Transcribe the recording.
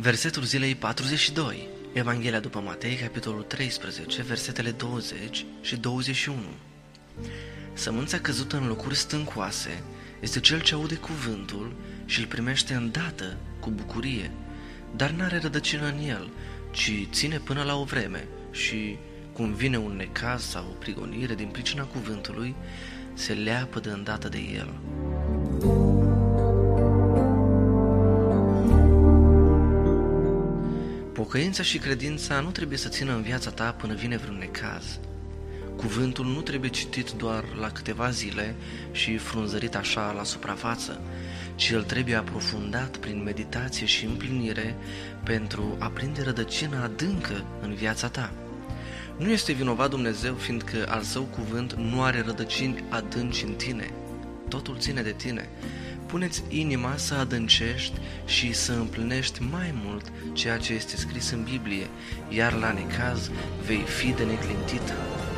Versetul zilei 42. Evanghelia după Matei, capitolul 13, versetele 20 și 21. Sămânța căzută în locuri stâncoase este cel ce aude cuvântul și îl primește îndată cu bucurie, dar n-are rădăcină în el, ci ține până la o vreme și, cum vine un necaz sau o prigonire din pricina cuvântului, se leapă de îndată de el. Pocăința și credința nu trebuie să țină în viața ta până vine vreun necaz. Cuvântul nu trebuie citit doar la câteva zile și frunzărit așa la suprafață, ci el trebuie aprofundat prin meditație și împlinire pentru a prinde rădăcina adâncă în viața ta. Nu este vinovat Dumnezeu, fiindcă al său cuvânt nu are rădăcini adânci în tine. Totul ține de tine. Pune-ți inima să adâncești și să împlinești mai mult ceea ce este scris în Biblie, iar la necaz vei fi de neclintit.